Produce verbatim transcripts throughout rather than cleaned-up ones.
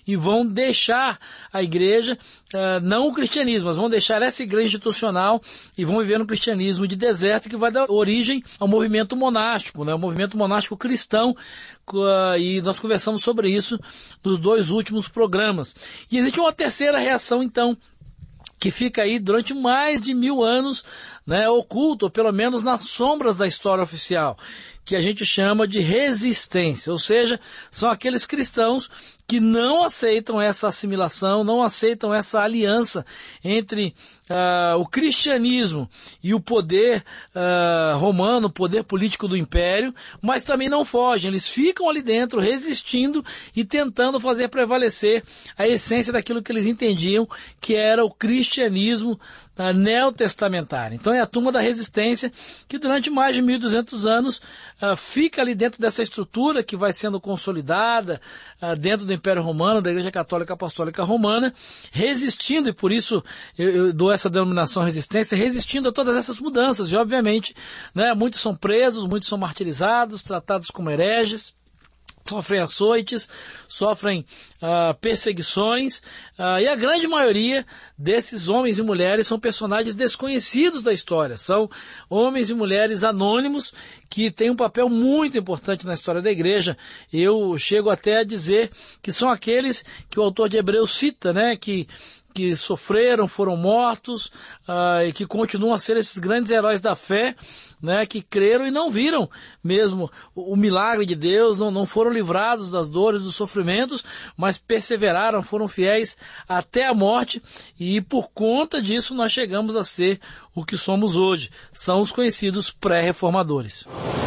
e vão deixar a igreja, uh, não o cristianismo, mas vão deixar essa igreja institucional e vão viver no cristianismo de deserto, que vai dar origem ao movimento monástico, né? O movimento monástico cristão, uh, e nós conversamos sobre isso nos dois últimos programas. E existe uma terceira reação, então, que fica aí durante mais de mil anos, né, oculto, ou pelo menos nas sombras da história oficial, que a gente chama de resistência, ou seja, são aqueles cristãos que não aceitam essa assimilação, não aceitam essa aliança entre uh, o cristianismo e o poder uh, romano, o poder político do império, mas também não fogem, eles ficam ali dentro resistindo e tentando fazer prevalecer a essência daquilo que eles entendiam que era o cristianismo uh, neotestamentário. Então é a turma da resistência que durante mais de mil e duzentos anos uh, fica ali dentro dessa estrutura que vai sendo consolidada uh, dentro do Império Romano, da Igreja Católica Apostólica Romana, resistindo, e por isso eu, eu dou essa denominação resistência, resistindo a todas essas mudanças. E obviamente, né, muitos são presos, muitos são martirizados, tratados como hereges, sofrem açoites, sofrem uh, perseguições, uh, e a grande maioria desses homens e mulheres são personagens desconhecidos da história, são homens e mulheres anônimos que têm um papel muito importante na história da igreja. Eu chego até a dizer que são aqueles que o autor de Hebreus cita, né, que que sofreram, foram mortos, uh, e que continuam a ser esses grandes heróis da fé, né, que creram e não viram mesmo o, o milagre de Deus, não, não foram livrados das dores, dos sofrimentos, mas perseveraram, foram fiéis até a morte, e por conta disso nós chegamos a ser o que somos hoje. São os conhecidos pré-reformadores.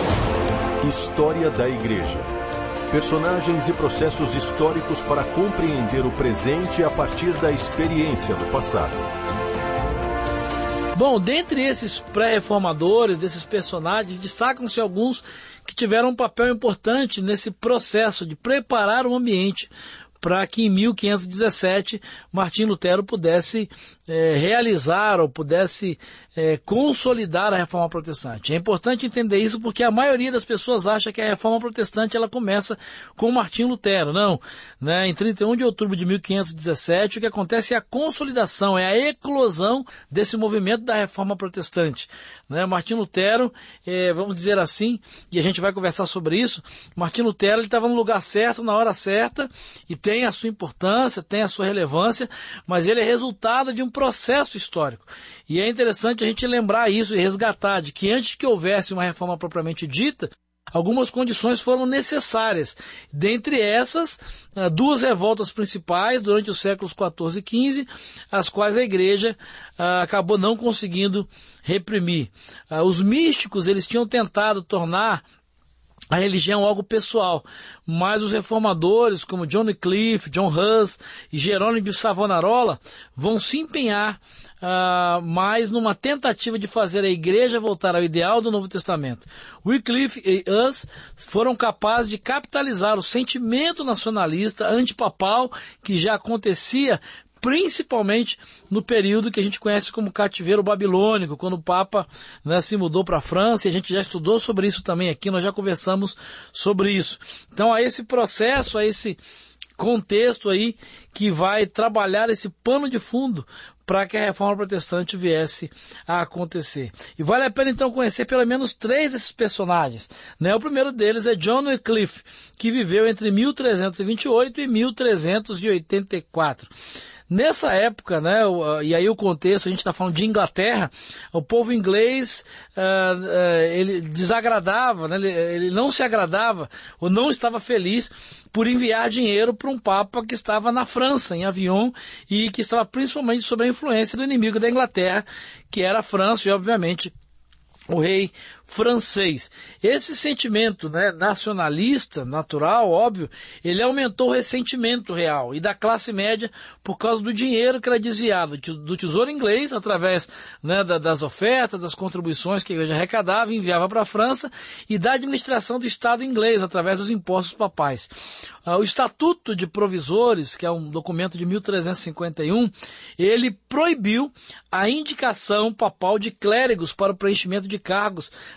História da Igreja. Personagens e processos históricos para compreender o presente a partir da experiência do passado. Bom, dentre esses pré-reformadores, desses personagens, destacam-se alguns que tiveram um papel importante nesse processo de preparar o ambiente para que em mil quinhentos e dezessete Martim Lutero pudesse é, realizar ou pudesse é, consolidar a Reforma Protestante. É importante entender isso porque a maioria das pessoas acha que a Reforma Protestante ela começa com Martim Lutero. Não, né? Em trinta e um de outubro de mil quinhentos e dezessete o que acontece é a consolidação, é a eclosão desse movimento da Reforma Protestante. Né? Martim Lutero, é, vamos dizer assim, e a gente vai conversar sobre isso, Martim Lutero estava no lugar certo, na hora certa, e tem tem a sua importância, tem a sua relevância, mas ele é resultado de um processo histórico. E é interessante a gente lembrar isso e resgatar de que antes que houvesse uma reforma propriamente dita, algumas condições foram necessárias. Dentre essas, duas revoltas principais durante os séculos quatorze e quinze, as quais a igreja ah, acabou não conseguindo reprimir. Ah, os místicos, eles tinham tentado tornar a religião algo pessoal, mas os reformadores como John Wycliffe, John Hus e Jerônimo de Savonarola vão se empenhar uh, mais numa tentativa de fazer a igreja voltar ao ideal do Novo Testamento. Wycliffe e Hus foram capazes de capitalizar o sentimento nacionalista antipapal que já acontecia principalmente no período que a gente conhece como cativeiro babilônico, quando o Papa, né, se mudou para a França, e a gente já estudou sobre isso também aqui, nós já conversamos sobre isso. Então, a esse processo, a esse contexto aí, que vai trabalhar esse pano de fundo para que a Reforma Protestante viesse a acontecer. E vale a pena então conhecer pelo menos três desses personagens. Né? O primeiro deles é John Wycliffe, que viveu entre mil trezentos e vinte e oito e mil trezentos e oitenta e quatro. Nessa época, né, e aí o contexto, a gente está falando de Inglaterra, o povo inglês, uh, uh, ele desagradava, né, ele, ele não se agradava, ou não estava feliz por enviar dinheiro para um papa que estava na França, em Avignon, e que estava principalmente sob a influência do inimigo da Inglaterra, que era a França, e obviamente o rei francês. Esse sentimento, né, nacionalista, natural, óbvio, ele aumentou o ressentimento real e da classe média por causa do dinheiro que era desviado do tesouro inglês, através, né, da, das ofertas, das contribuições que a igreja arrecadava e enviava para a França, e da administração do Estado inglês, através dos impostos papais. Ah, o Estatuto de Provisores, que é um documento de mil trezentos e cinquenta e um, ele proibiu a indicação papal de clérigos para o preenchimento de cargos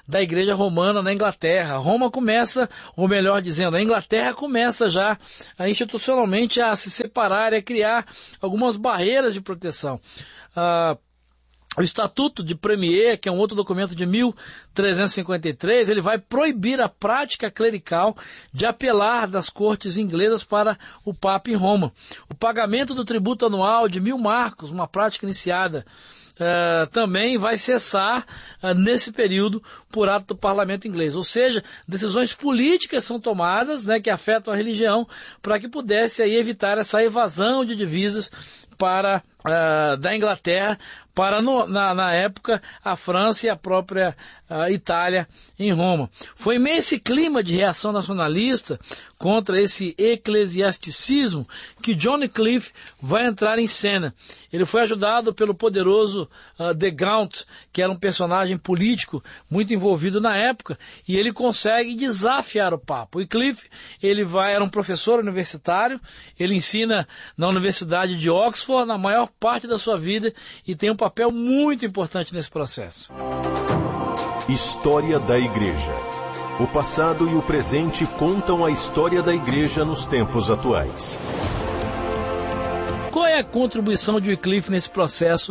da Igreja Romana na Inglaterra. Roma começa, ou melhor dizendo, a Inglaterra começa já a, institucionalmente a se separar e a criar algumas barreiras de proteção. Ah, O Estatuto de Premier, que é um outro documento de mil trezentos e cinquenta e três, ele vai proibir a prática clerical de apelar das cortes inglesas para o Papa em Roma. O pagamento do tributo anual de mil marcos, uma prática iniciada, Uh, também vai cessar uh, nesse período por ato do parlamento inglês. Ou seja, decisões políticas são tomadas, né, que afetam a religião, para que pudesse aí evitar essa evasão de divisas para, uh, da Inglaterra para, no, na, na época, a França e a própria uh, Itália em Roma. Foi meio esse clima de reação nacionalista contra esse eclesiasticismo que John Wycliffe vai entrar em cena. Ele foi ajudado pelo poderoso uh, de Gaunt, que era um personagem político muito envolvido na época, e ele consegue desafiar o Papa. Wycliffe, ele vai, era um professor universitário, ele ensina na Universidade de Oxford na maior parte da sua vida e tem um papel muito importante nesse processo. História da Igreja. O passado e o presente contam a história da Igreja nos tempos atuais. Qual é a contribuição de Wycliffe nesse processo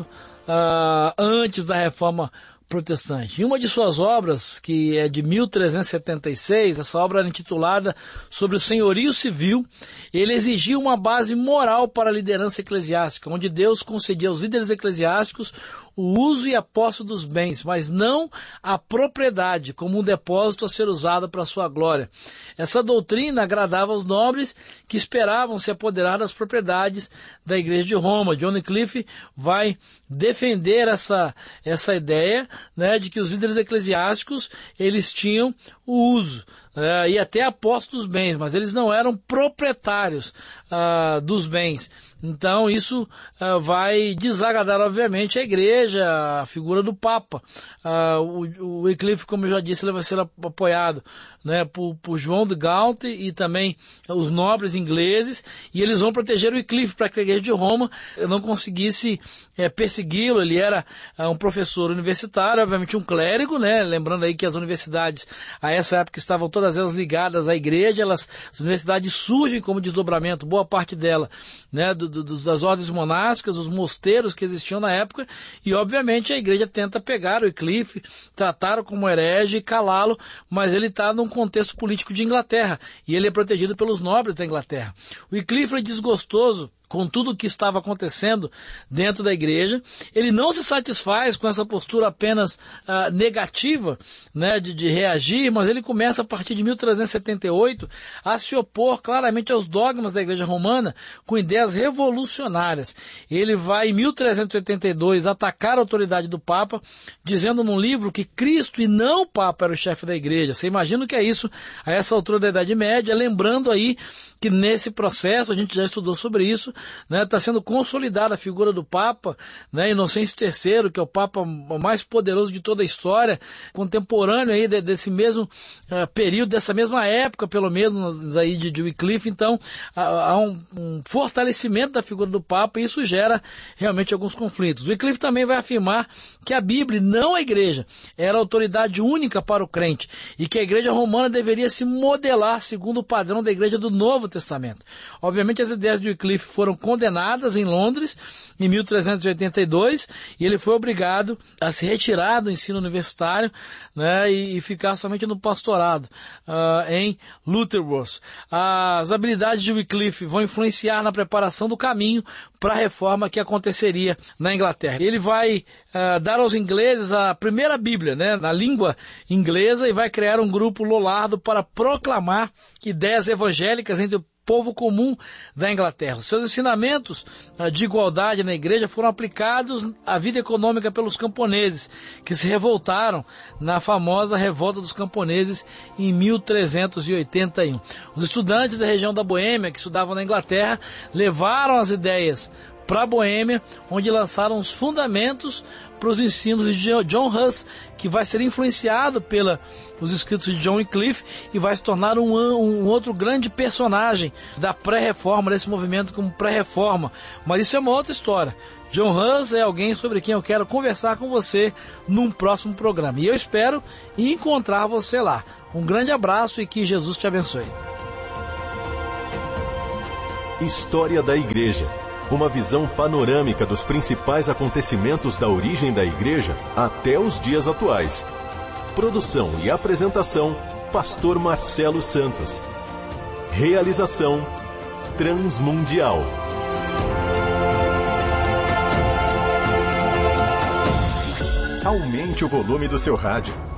uh, antes da Reforma Protestante? Em uma de suas obras, que é de mil trezentos e setenta e seis, essa obra era intitulada Sobre o Senhorio Civil, ele exigia uma base moral para a liderança eclesiástica, onde Deus concedia aos líderes eclesiásticos o uso e a posse dos bens, mas não a propriedade como um depósito a ser usado para a sua glória. Essa doutrina agradava aos nobres que esperavam se apoderar das propriedades da Igreja de Roma. John Wycliffe vai defender essa, essa ideia, né, de que os líderes eclesiásticos eles tinham o uso uh, e até a posse dos bens, mas eles não eram proprietários uh, dos bens. Então isso uh, vai desagradar, obviamente, a igreja, a figura do Papa. Uh, o, o Wycliffe, como eu já disse, ele vai ser apoiado, né, por, por João de Gaunt e também os nobres ingleses, e eles vão proteger o Wycliffe para que a igreja de Roma não conseguisse é, persegui-lo. Ele era uh, um professor universitário, obviamente um clérigo, né, lembrando aí que as universidades a essa época estavam todas elas ligadas à igreja, elas, as universidades surgem como desdobramento, boa parte dela, né, do, do, das ordens monásticas, os mosteiros que existiam na época, e obviamente a igreja tenta pegar o Wycliffe, tratar-o como herege e calá-lo, mas ele está num contexto político de Inglaterra, e ele é protegido pelos nobres da Inglaterra. O Wycliffe é desgostoso com tudo o que estava acontecendo dentro da igreja. Ele não se satisfaz com essa postura apenas uh, negativa, né, de, de reagir, mas ele começa a partir de mil trezentos e setenta e oito a se opor claramente aos dogmas da igreja romana com ideias revolucionárias. Ele vai em mil trezentos e oitenta e dois atacar a autoridade do Papa, dizendo num livro que Cristo e não o Papa era o chefe da igreja. Você imagina o que é isso a essa altura da Idade Média, lembrando aí que nesse processo, a gente já estudou sobre isso, está, né, sendo consolidada a figura do Papa, né, Inocêncio terceiro, que é o Papa mais poderoso de toda a história, contemporâneo aí de, desse mesmo uh, período, dessa mesma época, pelo menos, aí de, de Wycliffe. Então, há, há um, um fortalecimento da figura do Papa, e isso gera realmente alguns conflitos. Wycliffe também vai afirmar que a Bíblia, não a igreja, era a autoridade única para o crente, e que a igreja romana deveria se modelar segundo o padrão da igreja do Novo Testamento. Obviamente as ideias de Wycliffe foram condenadas em Londres em mil trezentos e oitenta e dois, e ele foi obrigado a se retirar do ensino universitário, né, e, e ficar somente no pastorado uh, em Lutterworth. As habilidades de Wycliffe vão influenciar na preparação do caminho para a reforma que aconteceria na Inglaterra. Ele vai uh, dar aos ingleses a primeira Bíblia, né, na língua inglesa, e vai criar um grupo Lollardo para proclamar ideias evangélicas entre o povo comum da Inglaterra. Os seus ensinamentos uh, de igualdade na igreja foram aplicados à vida econômica pelos camponeses, que se revoltaram na famosa revolta dos camponeses em mil trezentos e oitenta e um. Os estudantes da região da Boêmia, que estudavam na Inglaterra, levaram as ideias para a Boêmia, onde lançaram os fundamentos para os ensinos de John Huss, que vai ser influenciado pelos escritos de John Wycliffe e vai se tornar um, um outro grande personagem da pré-reforma, desse movimento como pré-reforma. Mas isso é uma outra história. John Huss é alguém sobre quem eu quero conversar com você num próximo programa. E eu espero encontrar você lá. Um grande abraço e que Jesus te abençoe. História da Igreja. Uma visão panorâmica dos principais acontecimentos da origem da Igreja até os dias atuais. Produção e apresentação, Pastor Marcelo Santos. Realização, Transmundial. Aumente o volume do seu rádio.